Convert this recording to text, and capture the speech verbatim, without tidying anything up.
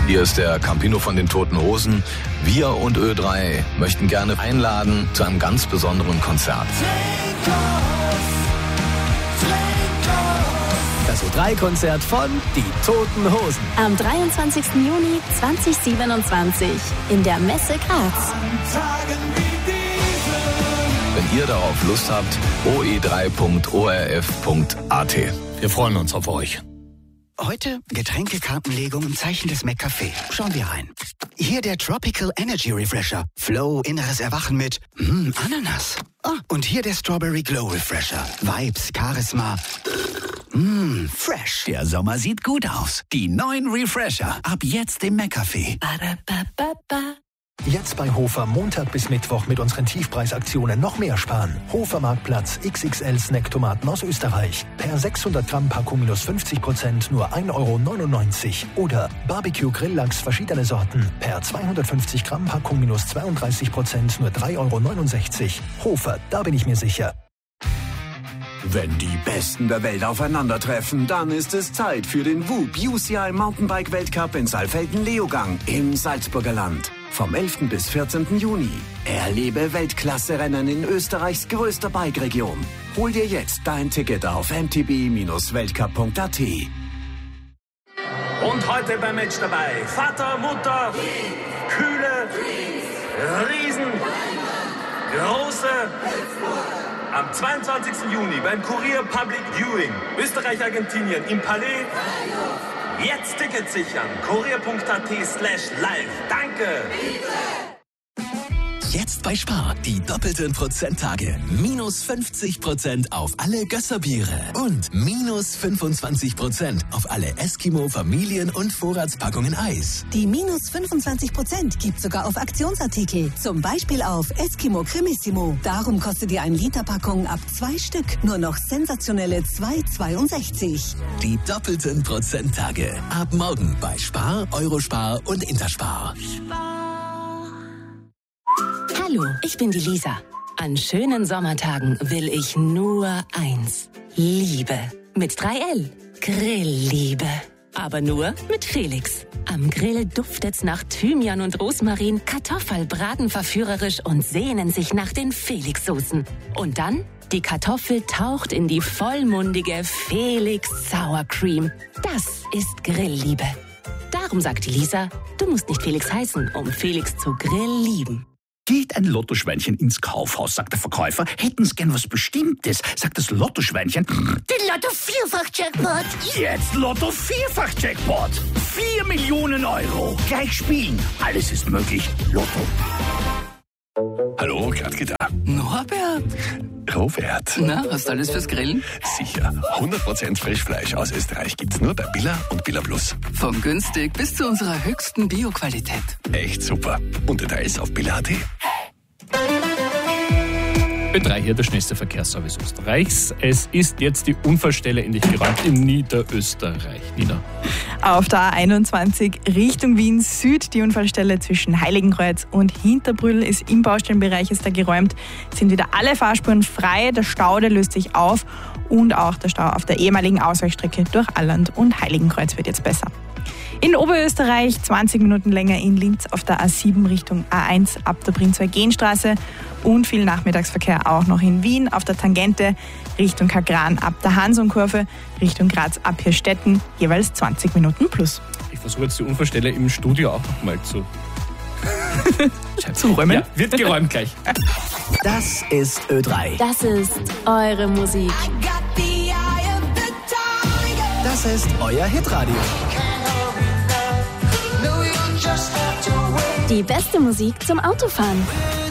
Hier ist der Campino von den Toten Hosen. Wir und Ö drei möchten gerne einladen zu einem ganz besonderen Konzert. Das Ö drei Konzert von Die Toten Hosen. Am dreiundzwanzigsten Juni zweitausendsiebenundzwanzig in der Messe Graz. Wenn ihr darauf Lust habt, o e drei punkt o r f punkt a t. Wir freuen uns auf euch. Heute Getränkekartenlegung im Zeichen des McCafé. Schauen wir rein. Hier der Tropical Energy Refresher. Flow, inneres Erwachen mit mm, Ananas. Ah, und hier der Strawberry Glow Refresher. Vibes, Charisma. Mmm, fresh. Der Sommer sieht gut aus. Die neuen Refresher. Ab jetzt im McCafé. Jetzt bei Hofer Montag bis Mittwoch mit unseren Tiefpreisaktionen noch mehr sparen. Hofer Marktplatz X X L Snacktomaten aus Österreich. Per sechshundert Gramm Packung minus fünfzig Prozent nur ein Euro neunundneunzig. Oder Barbecue Grilllachs verschiedene Sorten. Per zweihundertfünfzig Gramm Packung minus zweiunddreißig Prozent nur drei Euro neunundsechzig. Hofer, da bin ich mir sicher. Wenn die Besten der Welt aufeinandertreffen, dann ist es Zeit für den W U B U C I Mountainbike Weltcup in Saalfelden-Leogang im Salzburger Land. Vom elften bis vierzehnten Juni. Erlebe Weltklasse-Rennen in Österreichs größter Bike-Region. Hol dir jetzt dein Ticket auf m t b Bindestrich weltcup punkt a t. Und heute beim Match dabei Vater, Mutter, Kühle, Riesen, Große. Am zweiundzwanzigsten Juni beim Kurier Public Viewing Österreich-Argentinien im Palais. Jetzt Tickets sichern. kurier punkt a t slash live. Danke. Jetzt bei Spar die doppelten Prozenttage. Minus fünfzig Prozent auf alle Gösserbiere. Und minus fünfundzwanzig Prozent auf alle Eskimo Familien- und Vorratspackungen Eis. Die minus fünfundzwanzig Prozent gibt sogar auf Aktionsartikel. Zum Beispiel auf Eskimo Cremissimo. Darum kostet die ein Liter Packung ab zwei Stück nur noch sensationelle zwei Euro zweiundsechzig. Die doppelten Prozenttage. Ab morgen bei Spar, Eurospar und Interspar. Hallo, ich bin die Lisa. An schönen Sommertagen will ich nur eins. Liebe. Mit drei L. Grillliebe. Aber nur mit Felix. Am Grill duftet's nach Thymian und Rosmarin, Kartoffel braten verführerisch und sehnen sich nach den Felix-Soßen. Und dann, die Kartoffel taucht in die vollmundige Felix Sour Cream. Das ist Grillliebe. Darum sagt die Lisa, du musst nicht Felix heißen, um Felix zu Grilllieben. Geht ein Lottoschweinchen ins Kaufhaus, sagt der Verkäufer. Hätten Sie gern was Bestimmtes, sagt das Lottoschweinchen. Den Lotto-Vierfach-Jackpot. Jetzt Lotto-Vierfach-Jackpot. Vier Millionen Euro. Gleich spielen. Alles ist möglich. Lotto. Hallo, Gradke da. Norbert. Robert. Na, hast du alles fürs Grillen? Sicher. hundert Prozent Frischfleisch aus Österreich gibt's nur bei Billa und Billa Plus. Von günstig bis zu unserer höchsten Bio-Qualität. Echt super. Und Details auf billa punkt a t. Ö drei hier, der schnellste Verkehrsservice Österreichs. Es ist jetzt die Unfallstelle endlich geräumt in Niederösterreich. Nina. Auf der A einundzwanzig Richtung Wien Süd, die Unfallstelle zwischen Heiligenkreuz und Hinterbrühl ist im Baustellenbereich ist da geräumt. Sind wieder alle Fahrspuren frei, der Staude löst sich auf und auch der Stau auf der ehemaligen Ausweichstrecke durch Alland und Heiligenkreuz wird jetzt besser. In Oberösterreich zwanzig Minuten länger in Linz auf der A sieben Richtung A eins ab der Prinz-Eugen-Straße und viel Nachmittagsverkehr auch noch in Wien auf der Tangente Richtung Kagran ab der Hansonkurve Richtung Graz ab Hirstetten jeweils zwanzig Minuten plus. Ich versuche jetzt die Unfallstelle im Studio auch noch mal zu, zu räumen. Ja, wird geräumt gleich. Das ist Ö drei. Das ist eure Musik. Das ist euer Hitradio. Die beste Musik zum Autofahren.